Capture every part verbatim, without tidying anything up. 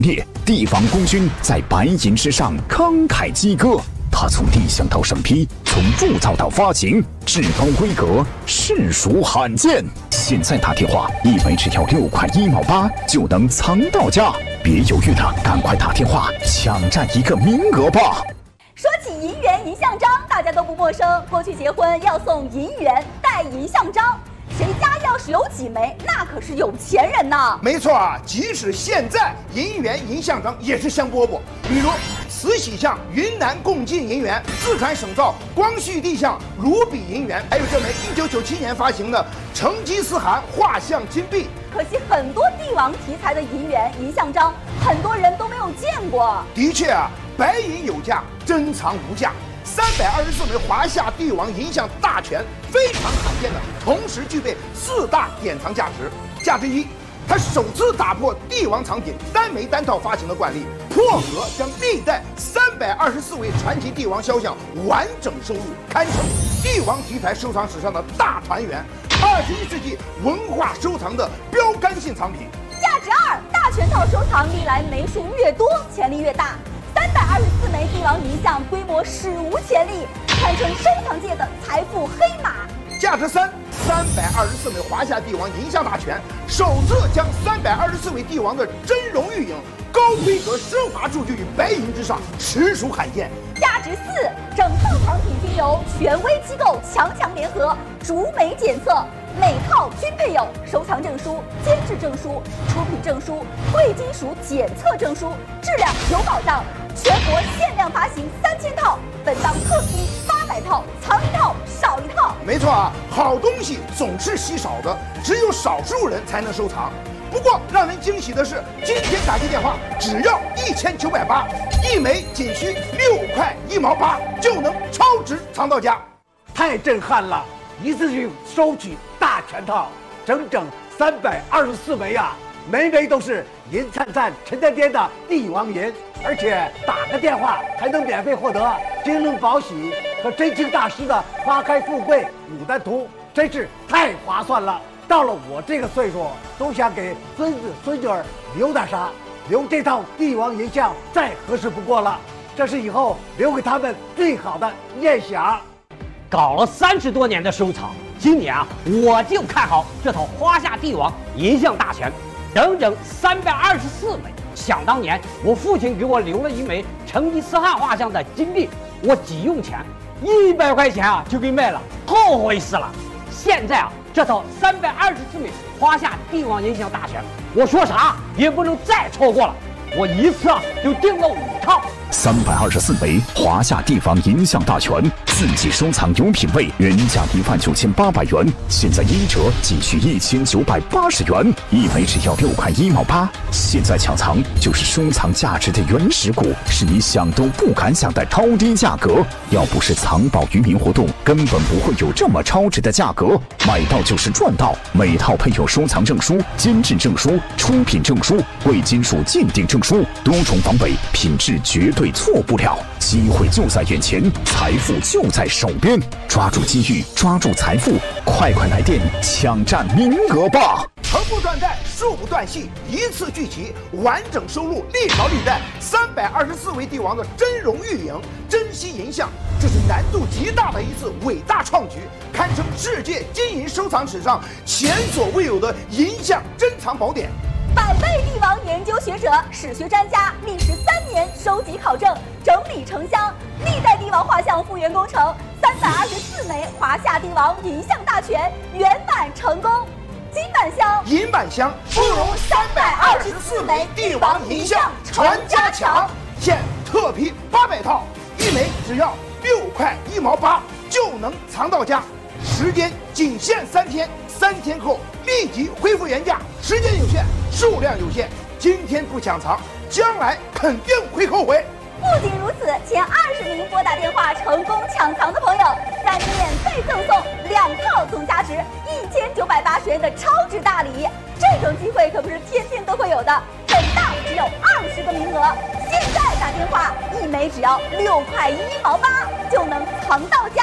列，地方公君在白银之上慷慨激歌。他从立项到审批，从铸造到发行，至高规格，实属罕见。现在打电话，一枚只要六块一毛八就能藏到家，别犹豫了，赶快打电话抢占一个名额吧。 说起银元银像章，大家都不陌生。过去结婚要送银元带银像章，谁家要是有几枚，那可是有钱人呐。 没错啊，即使现在银元银像章也是香饽饽。比如慈禧像云南贡进银元，四川省造光绪帝像卢比银元，还有这枚一九九七年发行的成吉思汗画像金币。 可惜很多帝王题材的银元银像章，很多人都没有见过。 的确啊，白银有价，珍藏无价。三百二十四枚华夏帝王银像大全，非常罕见的，同时具备四大典藏价值。价值一，它首次打破帝王藏品单枚单套发行的惯例，破格将历代三百二十四位传奇帝王肖像完整收录，堪称帝王题材收藏史上的大团圆，二十一世纪文化收藏的标杆性藏品。 价值二，大全套收藏历来枚数越多，潜力越大。三百二十四枚帝王银像规模史无前例，堪称收藏界的财富黑马。 价值三，三百二十四枚华夏帝王银像大全，首次将三百二十四位帝王的真容玉影高规格奢华铸就于白银之上，实属罕见。 价值四，整套藏品均由权威机构强强联合，逐枚检测，每套均配有收藏证书、监制证书、出品证书、贵金属检测证书，质量有保障。全国限量发行三千套，本档特批八百套，藏一套少一套。 没错啊，好东西总是稀少的，只有少数人才能收藏。不过让人惊喜的是，今天打进电话只要一千九百八，一枚仅需六块一毛八就能超值藏到家， 太震撼了！一次性收取大全套，整整三百二十四枚啊！枚枚都是银灿灿、沉甸甸的帝王银，而且打个电话还能免费获得金龙宝玺和真卿大师的《花开富贵牡丹图》，真是太划算了。到了我这个岁数，都想给孙子孙女儿留点啥，留这套帝王银像再合适不过了。这是以后留给他们最好的念想。 搞了三十多年的收藏，今年啊，我就看好这套华夏帝王银像大全，整整三百二十四枚。想当年，我父亲给我留了一枚成吉思汗画像的金币，我急用钱，一百块钱啊就给卖了，后悔死了。现在啊，这套三百二十四枚华夏帝王银像大全，我说啥也不能再错过了。我一次啊就订了五套。 三百二十四枚华夏帝王银像大全，自己收藏有品位，原价一万九千八百元，现在一折仅需一千九百八十元，一枚只要六块一毛八。现在抢藏就是收藏价值的原始股，是你想都不敢想的超低价格。要不是藏宝于民活动，根本不会有这么超值的价格。买到就是赚到，每套配有收藏证书、监制证书、出品证书、贵金属鉴定证书，多重防伪，品质绝对。对，错不了，机会就在眼前，财富就在手边，抓住机遇，抓住财富，快快来电抢占名额吧！ 横不断代，竖不断续，一次聚齐，完整收录历朝历代三百二十四位帝王的真容玉影、珍稀银像，这是难度极大的一次伟大创举，堪称世界金银收藏史上前所未有的银像珍藏宝典。 百位帝王研究学者、史学专家历时三年收集考证，整理成箱，历代帝王画像复原工程，三百二十四枚华夏帝王银像大全圆满成功。金版香、 银版香，不如三百二十四枚帝王银像传家强。现特批八百套，一枚只要六块一毛八就能藏到家，时间仅限三天，三天后立即恢复原价。时间有限，数量有限，今天不抢藏，将来肯定会后悔。 不仅如此，前二十名拨打电话成功抢藏的朋友，再免费赠送两套总价值一千九百八十元的超值大礼。这种机会可不是天天都会有的，本档只有二十个名额。现在打电话，一枚只要六块一毛八就能藏到家。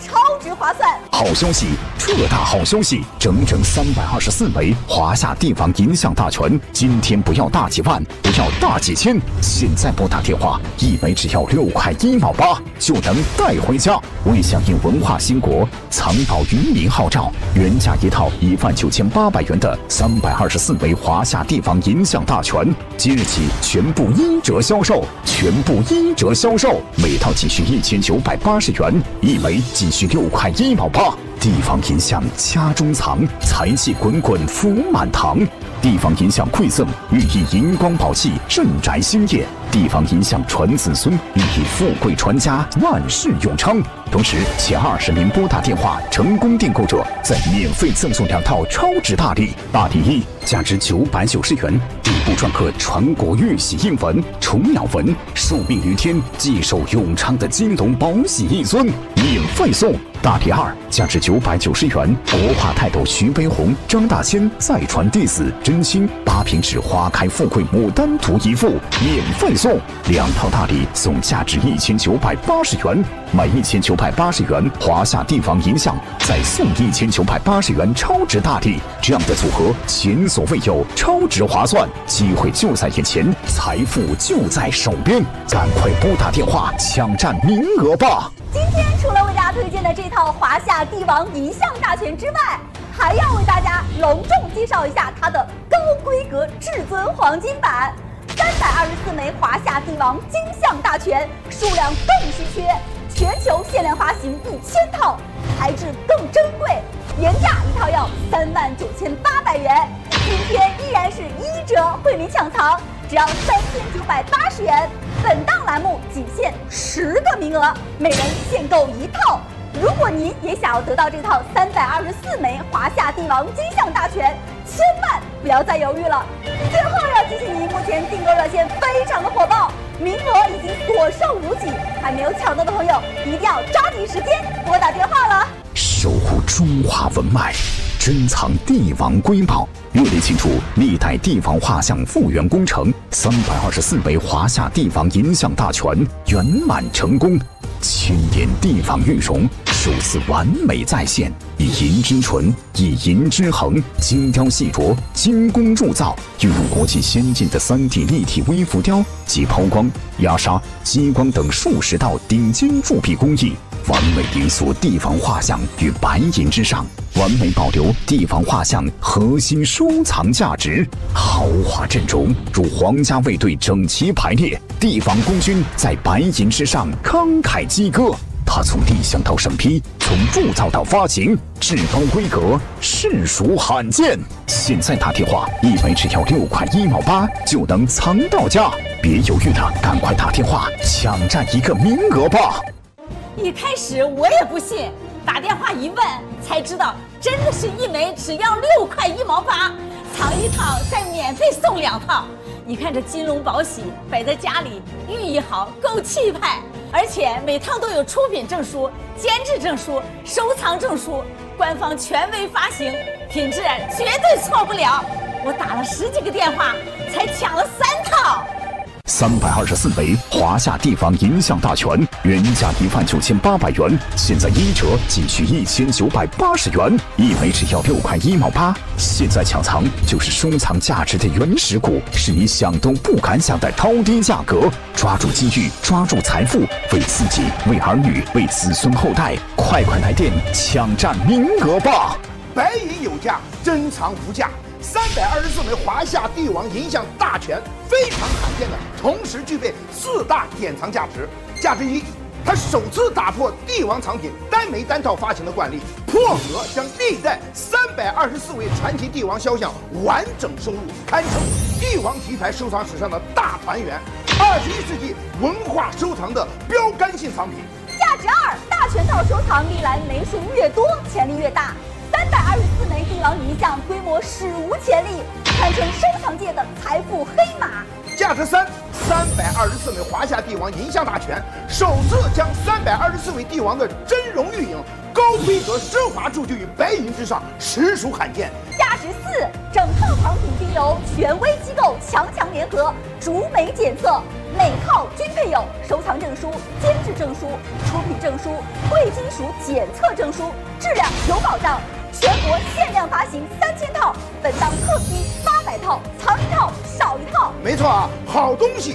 超值划算。 好消息，特大好消息！整整三百二十四枚华夏帝王银像大全，今天不要大几万，不要大几千，现在拨打电话，一枚只要六块一毛八，就能带回家。为响应文化兴国，藏宝于民号召，原价一套一万九千八百元的三百二十四枚华夏帝王银像大全，即日起全部一折销售，全部一折销售，每套仅需一千九百八十元，一枚仅需六块一毛八。地方银像家中藏，财气滚滚福满堂。地方银像馈赠，寓意银光宝气，镇宅兴业；地方银像传子孙，寓意富贵传家，万事永昌。同时，前二十名拨打电话成功订购者，再免费赠送两套超值大礼。大礼一，价值九百九十元，底部篆刻传国玉玺印文、虫鸟纹，寿命于天，既寿永昌的金龙宝玺一尊，免费送。大礼二，价值九百九十元，国画泰斗徐悲鸿、张大千再传弟子真心八平纸花开富贵牡丹图一幅，免费送。两套大礼送价值一千九百八十元，买一千九百八十元华夏帝王银像，再送一千九百八十元超值大礼，这样的组合前所未有，超值划算，机会就在眼前，财富就在手边，赶快拨打电话抢占名额吧！ 今天除了为大家推荐的这套华夏帝王银像大全之外，还要为大家隆重介绍一下它的高规格至尊黄金版。三百二十四枚华夏帝王金像大全，数量更稀缺，全球限量发行一千套，材质更珍贵，原价一套要三万九千八百元，今天依然是一折惠民抢藏，只要三千九百八十元。本档栏目仅限十个名额，每人限购一套。如果您也想要得到这套三百二十四枚华夏帝王金像大全，千万不要再犹豫了。最后要提醒您，目前订购热线非常的火爆，名额已经所剩无几，还没有抢到的朋友一定要抓紧时间拨打电话了。 守护中华文脉，珍藏帝王瑰宝，热烈庆祝历代帝王画像复原工程三百二十四枚华夏帝王银像大全圆满成功，千年帝王玉容首次完美再现，以银之纯，以银之衡，精雕细琢，精工铸造，运用国际先进的 三 D 立体微浮雕及抛光、压砂、激光等数十道顶尖铸币工艺，完美雕塑帝王画像于白银之上，完美保留帝王画像核心收藏价值。豪华阵容如皇家卫队整齐排列，帝王功勋在白银之上慷慨激歌。它从立项到审批，从铸造到发行，至高规格，实属罕见。现在打电话，一枚只要六块一毛八，就能藏到家。别犹豫了，赶快打电话抢占一个名额吧！ 一开始我也不信，打电话一问才知道，真的是一枚只要六块一毛八，藏一套再免费送两套。你看这金龙宝玺摆在家里，寓意好，够气派。而且每套都有出品证书、监制证书、收藏证书，官方权威发行，品质绝对错不了。我打了十几个电话，才抢了三套。 三百二十四枚华夏帝王银像大全，原价一万九千八百元，现在一折仅需一千九百八十元，一枚只要六块一毛八。现在抢藏就是收藏价值的原始股，是你想都不敢想的超低价格。抓住机遇，抓住财富，为自己、为儿女、为子孙后代，快快来电抢占名额吧！ 白银有价，珍藏无价。三百二十四枚华夏帝王银像大全，非常罕见的，同时具备四大典藏价值。价值一，它首次打破帝王藏品单枚单套发行的惯例，破格将历代三百二十四位传奇帝王肖像完整收录，堪称帝王题材收藏史上的大团圆，二十一世纪文化收藏的标杆性藏品。 价值二，大全套收藏历来枚数越多，潜力越大。三百二十四枚帝王银像规模史无前例，堪称收藏界的财富黑马。 价值三，三百二十四枚华夏帝王银像大全，首次将三百二十四位帝王的真容玉影高规格奢华铸就于白银之上，实属罕见。 价值四，整套藏品均由权威机构强强联合，逐枚检测， 每套均配有收藏证书、监制证书、出品证书、贵金属检测证书，质量有保障。全国限量发行三千套，本档特批八百套，藏一套少一套。 没错啊，好东西